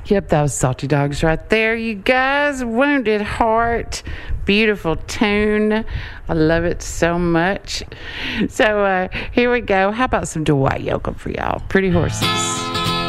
Yep, that was Salty Dogs right there, you guys. Wounded Heart. Beautiful tune. I love it so much. So here we go. How about some Dwight Yoakam for y'all? Pretty Horses.